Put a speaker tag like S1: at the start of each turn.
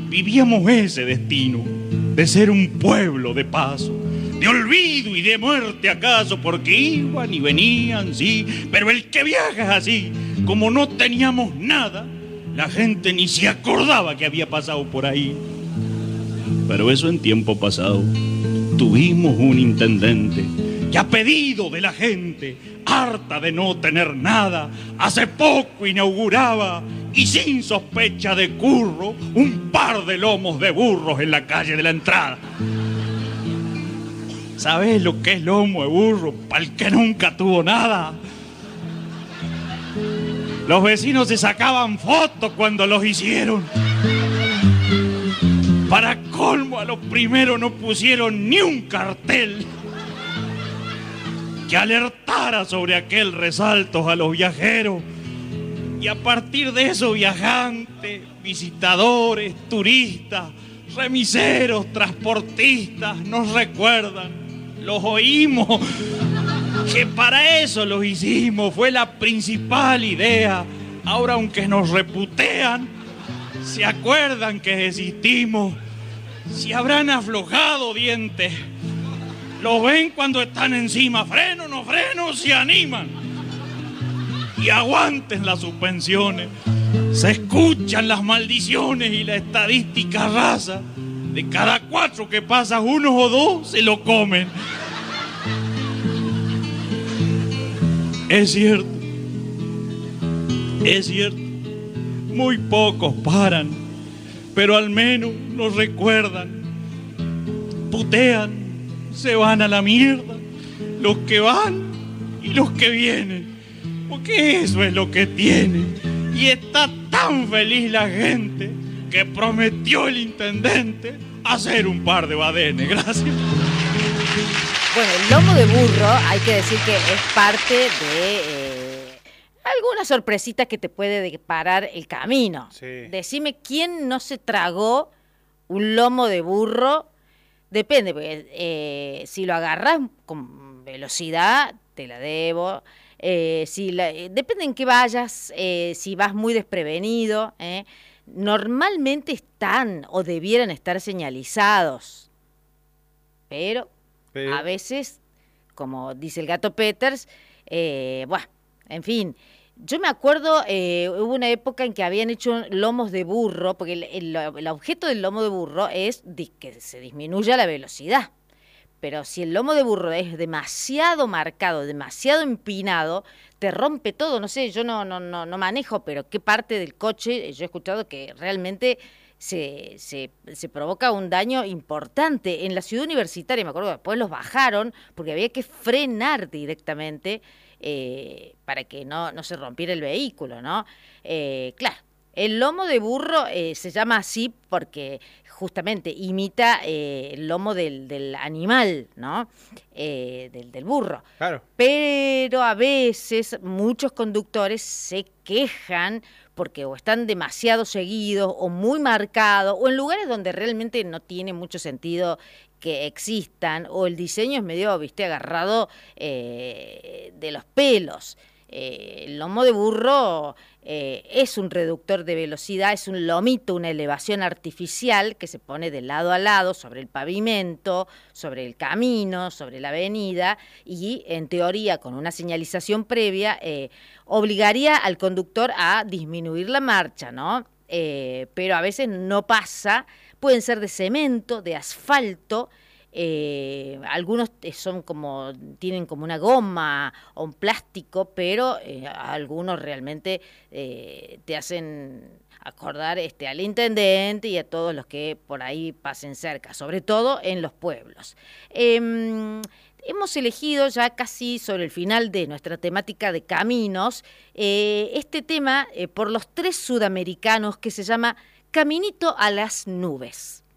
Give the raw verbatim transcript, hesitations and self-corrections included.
S1: vivíamos ese destino de ser un pueblo de paso, de olvido y de muerte acaso, porque iban y venían, sí, pero el que viaja es así, como no teníamos nada, la gente ni se acordaba que había pasado por ahí. Pero eso en tiempo pasado, tuvimos un intendente que a pedido de la gente, harta de no tener nada, hace poco inauguraba, y sin sospecha de curro, un par de lomos de burros en la calle de la entrada. ¿Sabés lo que es lomo de burro para el que nunca tuvo nada? Los vecinos se sacaban fotos cuando los hicieron. Para colmo, a los primeros no pusieron ni un cartel que alertara sobre aquel resalto a los viajeros. Y a partir de eso, viajantes, visitadores, turistas, remiseros, transportistas nos recuerdan, los oímos, que para eso los hicimos, fue la principal idea. Ahora, aunque nos reputean, se acuerdan que existimos, si habrán aflojado dientes, lo ven cuando están encima, freno, no freno, se animan y aguanten las suspensiones. Se escuchan las maldiciones y la estadística rasa. De cada cuatro que pasa, uno o dos se lo comen. Es cierto, es cierto, muy pocos paran, pero al menos nos recuerdan. Putean, se van a la mierda, los que van y los que vienen, porque eso es lo que tienen. Y está tan feliz la gente que prometió el intendente hacer un par de badenes. Gracias.
S2: Bueno, el lomo de burro, hay que decir que es parte de eh, alguna sorpresita que te puede deparar el camino. Sí. Decime, ¿quién no se tragó un lomo de burro? Depende, porque eh, si lo agarras con velocidad, te la debo. Eh, si la, eh, depende en qué vayas, eh, si vas muy desprevenido. Eh, normalmente están o debieran estar señalizados, pero... Pero... a veces, como dice el Gato Peters, eh, bueno, en fin, yo me acuerdo, eh, hubo una época en que habían hecho lomos de burro, porque el, el, el objeto del lomo de burro es di- que se disminuya la velocidad, pero si el lomo de burro es demasiado marcado, demasiado empinado, te rompe todo. No sé, yo no, no, no, no manejo, pero qué parte del coche, yo he escuchado que realmente... Se, se, se provoca un daño importante. En la ciudad universitaria, me acuerdo que después los bajaron porque había que frenar directamente eh, para que no, no se rompiera el vehículo, ¿no? Eh, claro, el lomo de burro eh, se llama así porque justamente imita eh, el lomo del, del animal, ¿no? Eh, del, del burro. Claro. Pero a veces muchos conductores se quejan porque o están demasiado seguidos o muy marcados o en lugares donde realmente no tiene mucho sentido que existan, o el diseño es medio, viste, agarrado eh, de los pelos. Eh, el lomo de burro eh, es un reductor de velocidad, es un lomito, una elevación artificial que se pone de lado a lado sobre el pavimento, sobre el camino, sobre la avenida, y en teoría con una señalización previa eh, obligaría al conductor a disminuir la marcha, ¿no? Eh, pero a veces no pasa, pueden ser de cemento, de asfalto. Eh, algunos son como, tienen como una goma o un plástico, pero eh, algunos realmente eh, te hacen acordar este, al intendente y a todos los que por ahí pasen cerca, sobre todo en los pueblos. Eh, hemos elegido ya casi sobre el final de nuestra temática de caminos eh, este tema eh, por los tres sudamericanos que se llama Caminito a las Nubes.